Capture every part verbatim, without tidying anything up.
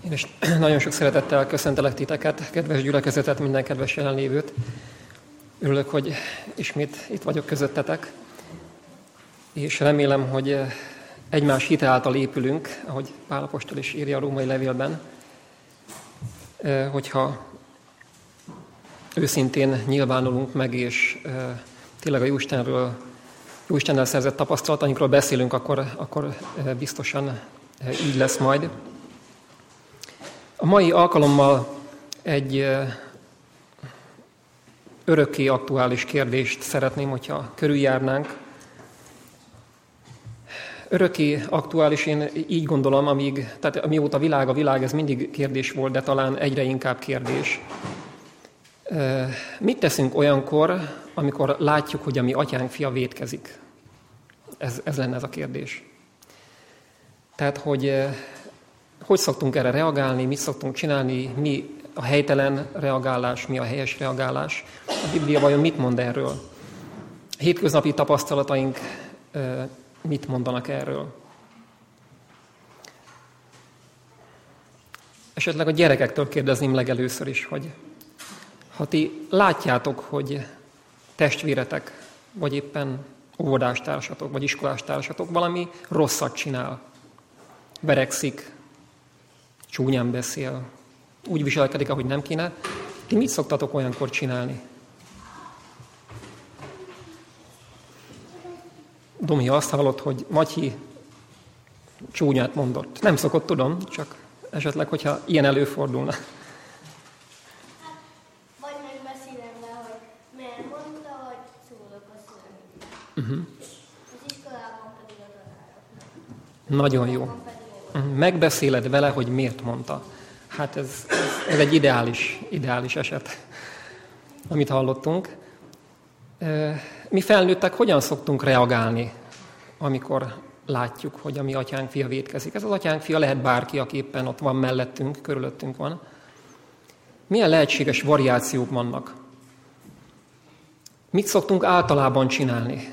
Én is nagyon sok szeretettel köszöntelek titeket, kedves gyülekezetet, minden kedves jelenlévőt. Örülök, hogy ismét itt vagyok közöttetek, és remélem, hogy egymás hite által épülünk, ahogy Pál apostol is írja a római levélben, hogyha őszintén nyilvánulunk meg, és tényleg a Jóistenről, Jóistennel szerzett tapasztalatainkról beszélünk, akkor, akkor biztosan így lesz majd. A mai alkalommal egy örökké aktuális kérdést szeretném, hogyha körüljárnánk. Örökké aktuális, én így gondolom, amíg, tehát mióta világ a világ, ez mindig kérdés volt, de talán egyre inkább kérdés. Mit teszünk olyankor, amikor látjuk, hogy a mi atyánk fia vétkezik? Ez, ez lenne ez a kérdés. Tehát, hogy hogy szoktunk erre reagálni, mit szoktunk csinálni, mi a helytelen reagálás, mi a helyes reagálás. A Biblia vajon mit mond erről? A hétköznapi tapasztalataink mit mondanak erről? Esetleg a gyerekektől kérdezném legelőször is, hogy ha ti látjátok, hogy testvéretek, vagy éppen óvodástársatok, vagy iskolástársatok valami rosszat csinál, verekszik, csúnyán beszél, úgy viselkedik, ahogy nem kéne, ti mit szoktatok olyankor csinálni? Domi, azt hallott, hogy Matyi csúnyát mondott. Nem szokott, tudom, csak esetleg, hogyha ilyen előfordulna. Vagy megbeszélem le, hogy miért mondta, vagy szólok a szülőnek. Uh-huh. Az iskolában pedig a tanároknak. Nagyon jó. Uh-huh. Megbeszéled vele, hogy miért mondta. Hát ez, ez, ez egy ideális, ideális eset, amit hallottunk. Mi felnőttek hogyan szoktunk reagálni, amikor látjuk, hogy a mi atyánk fia vétkezik? Ez az atyánk fia lehet bárki, aki éppen ott van mellettünk, körülöttünk van. Milyen lehetséges variációk vannak? Mit szoktunk általában csinálni?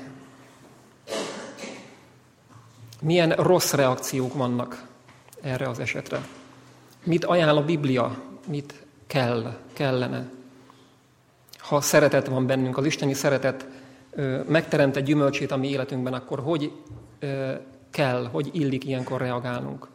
Milyen rossz reakciók vannak erre az esetre? Mit ajánl a Biblia? Mit kell, kellene? Ha szeretet van bennünk, az isteni szeretet ö, megteremtett gyümölcsét a mi életünkben, akkor hogy ö, kell, hogy illik ilyenkor reagálnunk?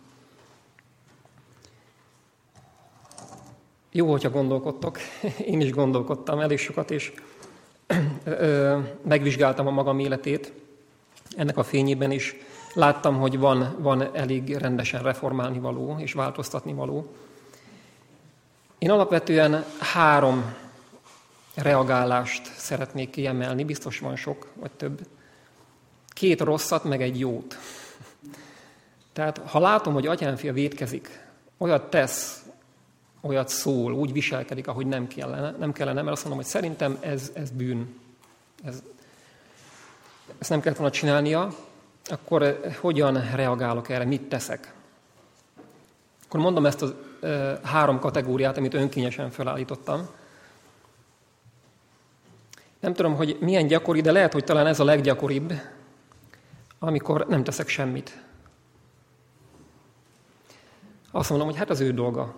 Jó, hogyha gondolkodtok. Én is gondolkodtam elég sokat, és ö, megvizsgáltam a magam életét. Ennek a fényében is láttam, hogy van, van elég rendesen reformálni való és változtatni való. Én alapvetően három reagálást szeretnék kiemelni, biztos van sok, vagy több. Két rosszat, meg egy jót. Tehát, ha látom, hogy atyám fia vétkezik, olyat tesz, olyat szól, úgy viselkedik, ahogy nem kellene, nem kellene, mert azt mondom, hogy szerintem ez, ez bűn. Ez, ezt nem kellett volna csinálnia, akkor hogyan reagálok erre, mit teszek? Akkor mondom ezt a e, három kategóriát, amit önkényesen felállítottam. Nem tudom, hogy milyen gyakori, de lehet, hogy talán ez a leggyakoribb, amikor nem teszek semmit. Azt mondom, hogy hát az ő dolga.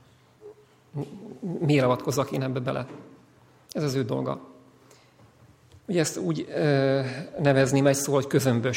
Miért avatkozzak én ebbe bele? Ez az ő dolga. Ugye ezt úgy ö, nevezném egy szó, hogy közömbös.